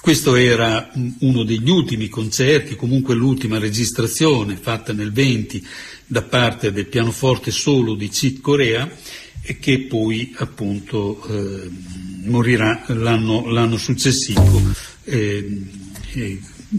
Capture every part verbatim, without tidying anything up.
Questo era uno degli ultimi concerti, comunque l'ultima registrazione fatta nel venti da parte del pianoforte solo di Chick Corea, e che poi appunto eh, morirà l'anno, l'anno successivo. Eh, eh,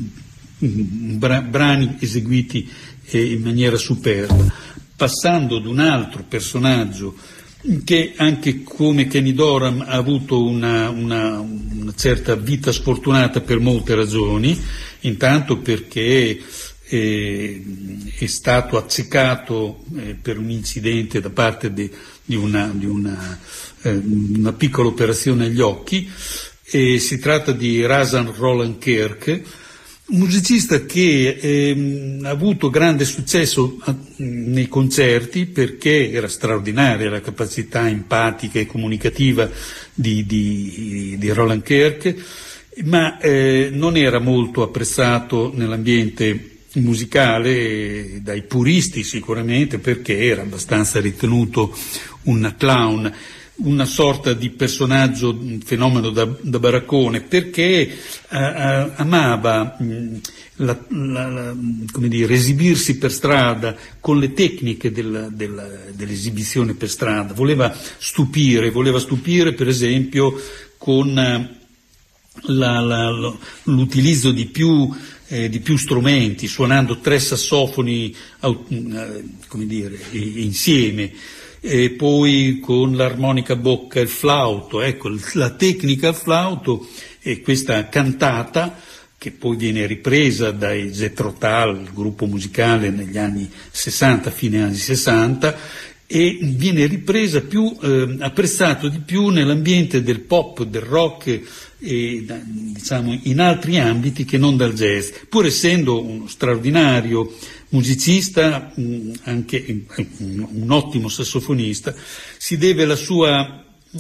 bra- brani eseguiti eh, in maniera superba. Passando ad un altro personaggio che anche come Kenny Dorham ha avuto una, una, una certa vita sfortunata per molte ragioni, intanto perché eh, è stato accecato eh, per un incidente da parte de, di, una, di una, eh, una piccola operazione agli occhi, e si tratta di Razan Roland Kirk, un musicista che eh, ha avuto grande successo a, nei concerti, perché era straordinaria la capacità empatica e comunicativa di, di, di Roland Kirk, ma eh, non era molto apprezzato nell'ambiente musicale, dai puristi sicuramente, perché era abbastanza ritenuto un clown, una sorta di personaggio, un fenomeno da, da baraccone, perché uh, uh, amava mh, la, la, la, come dire, esibirsi per strada con le tecniche della, della, dell'esibizione per strada, voleva stupire, voleva stupire per esempio con uh, la, la, l'utilizzo di più Eh, di più strumenti, suonando tre sassofoni eh, come dire, insieme, e poi con l'armonica a bocca e il flauto. Ecco, la tecnica al flauto, e questa cantata che poi viene ripresa dai Jethro Tull, il gruppo musicale negli anni sessanta, fine anni sessanta, e viene ripresa più, eh, apprezzato di più nell'ambiente del pop, del rock, e, diciamo, in altri ambiti che non dal jazz, pur essendo uno straordinario musicista, mh, anche un, un ottimo sassofonista. Si deve la sua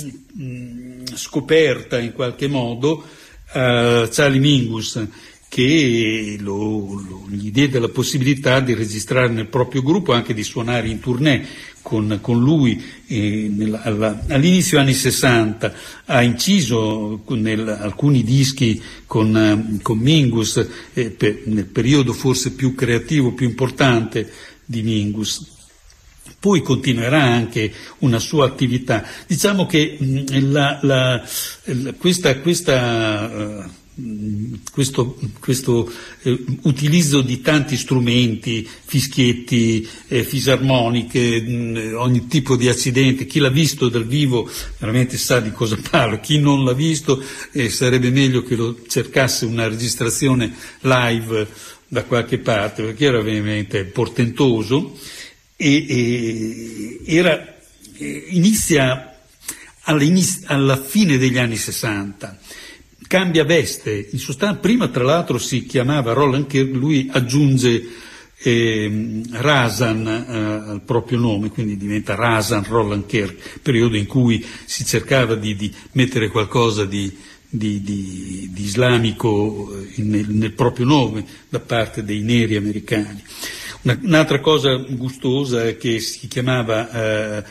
mh, scoperta in qualche modo a Charlie Mingus, che lo, lo, gli diede la possibilità di registrare nel proprio gruppo, anche di suonare in tournée con, con lui. Eh, nella, alla, all'inizio anni sessanta ha inciso nel, alcuni dischi con, con Mingus, eh, per, nel periodo forse più creativo, più importante di Mingus. Poi continuerà anche una sua attività. Diciamo che mh, la, la, la, questa, questa uh, questo, questo eh, utilizzo di tanti strumenti, fischietti, eh, fisarmoniche, mh, ogni tipo di accidente, chi l'ha visto dal vivo veramente sa di cosa parlo, chi non l'ha visto eh, sarebbe meglio che lo cercasse una registrazione live da qualche parte, perché era veramente portentoso. E, e era eh, inizia alla fine degli anni sessanta, cambia veste, in sostanza prima tra l'altro si chiamava Roland Kirk, lui aggiunge eh, Razan eh, al proprio nome, quindi diventa Razan Roland Kirk, periodo in cui si cercava di, di mettere qualcosa di, di, di, di islamico nel, nel proprio nome da parte dei neri americani. Un'altra cosa gustosa è che si chiamava eh,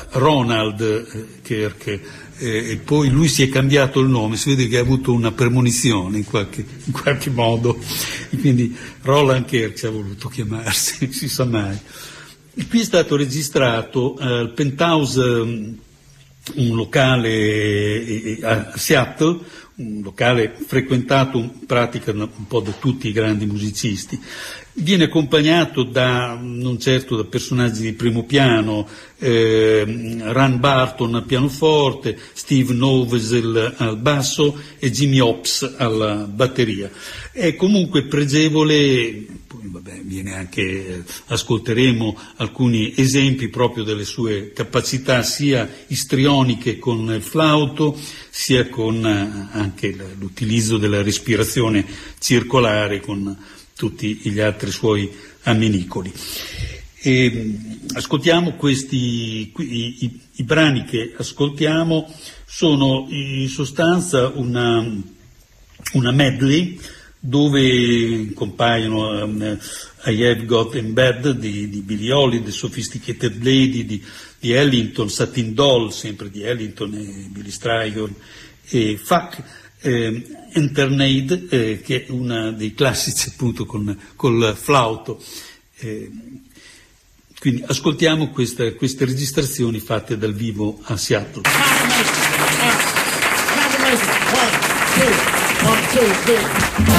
Ronald Kirk, eh, e poi lui si è cambiato il nome, si vede che ha avuto una premonizione in qualche, in qualche modo, e quindi Roland Kirk ci ha voluto chiamarsi, si sa mai. E qui è stato registrato al eh, Penthouse, um, un locale eh, a Seattle, un locale frequentato in pratica un po' da tutti i grandi musicisti. Viene accompagnato da, non certo da personaggi di primo piano, eh, Ran Barton al pianoforte, Steve Novosel al basso e Jimmy Hobbs alla batteria. È comunque pregevole, poi vabbè, viene anche, ascolteremo alcuni esempi proprio delle sue capacità sia istrioniche con il flauto, sia con anche l'utilizzo della respirazione circolare con tutti gli altri suoi amminicoli. E ascoltiamo questi, i, i, i brani che ascoltiamo sono in sostanza una, una medley dove compaiono um, I Have Got in Bed di, di Billie Holiday, The Sophisticated Lady di, di Ellington, Satin Doll sempre di Ellington e Billy Strayhorn, e Fuck eh, Enternade, eh, che è una dei classici appunto con col flauto. Eh, quindi ascoltiamo questa, queste registrazioni fatte dal vivo a Seattle. One, two, one, two, three.